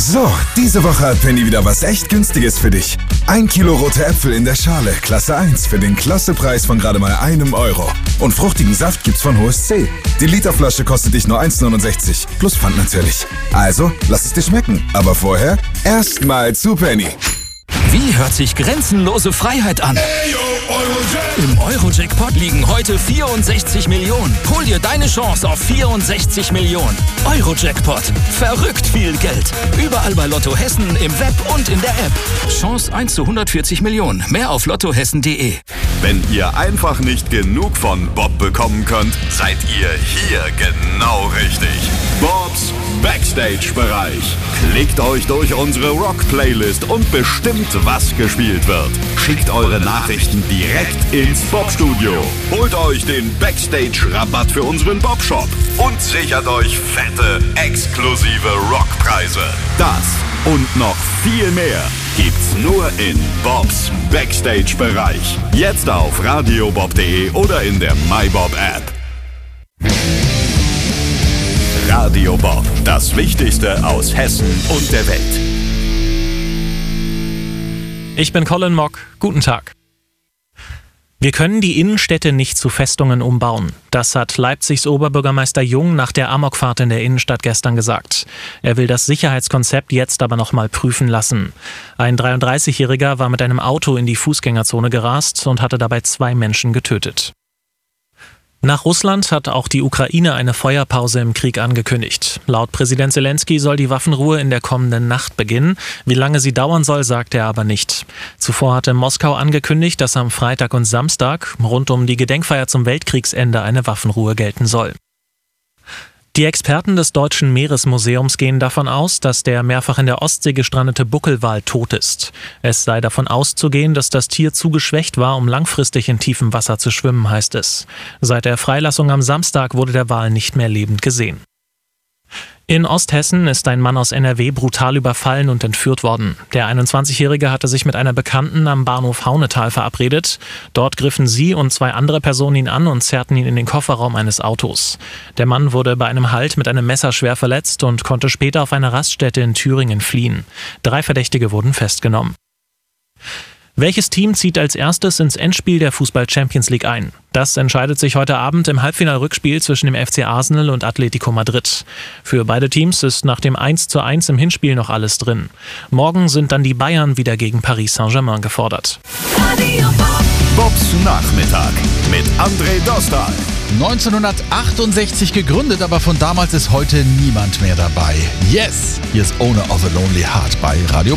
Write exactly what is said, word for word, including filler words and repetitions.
So, diese Woche hat Penny wieder was echt Günstiges für dich. Ein Kilo rote Äpfel in der Schale, Klasse eins, für den Klassepreis von gerade mal einem Euro. Und fruchtigen Saft gibt's von H O S C. Die Literflasche kostet dich nur eins neunundsechzig, plus Pfand natürlich. Also, lass es dir schmecken. Aber vorher erstmal zu Penny. Wie hört sich grenzenlose Freiheit an? Im Euro-Jackpot liegen heute vierundsechzig Millionen. Hol dir deine Chance auf vierundsechzig Millionen. Euro-Jackpot. Verrückt viel Geld. Überall bei Lotto Hessen, im Web und in der App. Chance eins zu hundertvierzig Millionen. Mehr auf lottohessen punkt de. Wenn ihr einfach nicht genug von Bob bekommen könnt, seid ihr hier genau richtig. Bobs Backstage-Bereich. Klickt euch durch unsere Rock-Playlist und bestimmt, was gespielt wird. Schickt eure Nachrichten direkt ins Bob-Studio. Holt euch den Backstage-Rabatt für unseren Bob-Shop und sichert euch fette, exklusive Rockpreise. Das und noch viel mehr gibt's nur in Bobs Backstage-Bereich. Jetzt auf radiobob punkt de oder in der MyBob-App. Radio Bob, das Wichtigste aus Hessen und der Welt. Ich bin Colin Mock. Guten Tag. Wir können die Innenstädte nicht zu Festungen umbauen. Das hat Leipzigs Oberbürgermeister Jung nach der Amokfahrt in der Innenstadt gestern gesagt. Er will das Sicherheitskonzept jetzt aber noch mal prüfen lassen. Ein dreiunddreißigjähriger war mit einem Auto in die Fußgängerzone gerast und hatte dabei zwei Menschen getötet. Nach Russland hat auch die Ukraine eine Feuerpause im Krieg angekündigt. Laut Präsident Zelensky soll die Waffenruhe in der kommenden Nacht beginnen. Wie lange sie dauern soll, sagt er aber nicht. Zuvor hatte Moskau angekündigt, dass am Freitag und Samstag rund um die Gedenkfeier zum Weltkriegsende eine Waffenruhe gelten soll. Die Experten des Deutschen Meeresmuseums gehen davon aus, dass der mehrfach in der Ostsee gestrandete Buckelwal tot ist. Es sei davon auszugehen, dass das Tier zu geschwächt war, um langfristig in tiefem Wasser zu schwimmen, heißt es. Seit der Freilassung am Samstag wurde der Wal nicht mehr lebend gesehen. In Osthessen ist ein Mann aus N R W brutal überfallen und entführt worden. Der einundzwanzigjährige hatte sich mit einer Bekannten am Bahnhof Haunetal verabredet. Dort griffen sie und zwei andere Personen ihn an und zerrten ihn in den Kofferraum eines Autos. Der Mann wurde bei einem Halt mit einem Messer schwer verletzt und konnte später auf einer Raststätte in Thüringen fliehen. Drei Verdächtige wurden festgenommen. Welches Team zieht als erstes ins Endspiel der Fußball-Champions League ein? Das entscheidet sich heute Abend im Halbfinal-Rückspiel zwischen dem F C Arsenal und Atletico Madrid. Für beide Teams ist nach dem eins zu eins im Hinspiel noch alles drin. Morgen sind dann die Bayern wieder gegen Paris Saint-Germain gefordert. Bobs Nachmittag mit André Dostal. neunzehnhundertachtundsechzig gegründet, aber von damals ist heute niemand mehr dabei. Yes! Hier ist Owner of a Lonely Heart bei Radio